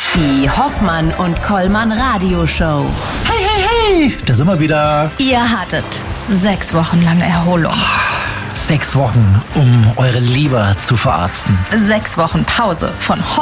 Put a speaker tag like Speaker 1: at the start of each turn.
Speaker 1: Die Hoffmann und Kollmann Radioshow.
Speaker 2: Hey, hey, hey, da sind wir wieder.
Speaker 3: Ihr hattet 6 Wochen lang Erholung.
Speaker 2: 6 Wochen, um eure Leber zu verarzten.
Speaker 3: 6 Wochen Pause von